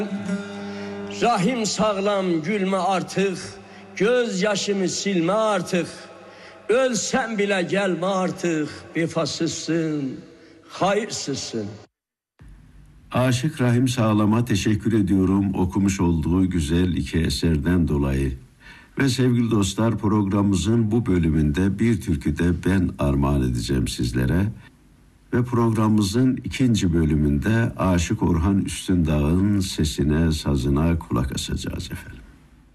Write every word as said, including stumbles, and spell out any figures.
Rahim sağlam gülme artık, gözyaşımı silme artık. Ölsem bile gelme artık, vefasızsın, hayırsızsın. Aşık Rahim Sağlam'a teşekkür ediyorum okumuş olduğu güzel iki eserden dolayı. Ve sevgili dostlar, programımızın bu bölümünde bir türkü de ben armağan edeceğim sizlere. Ve programımızın ikinci bölümünde Aşık Orhan Üstündağ'ın sesine, sazına kulak asacağız efendim.